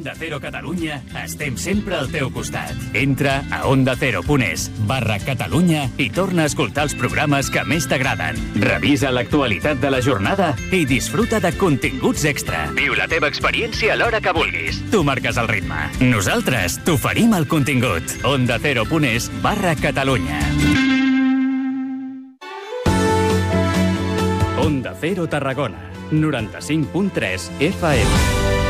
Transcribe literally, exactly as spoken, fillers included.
Onda Cero Catalunya estem sempre al teu costat. Entra a onda cero punt es barra Catalunya i torna a escoltar els programes que més t'agraden. Revisa l'actualitat de la jornada i disfruta de continguts extra. Viu la teva experiència a l'hora que vulguis. Tu marques el ritme. Nosaltres t'oferim el contingut. onda cero punt es barra Catalunya. Onda Cero Tarragona, noranta-cinc punt tres F M.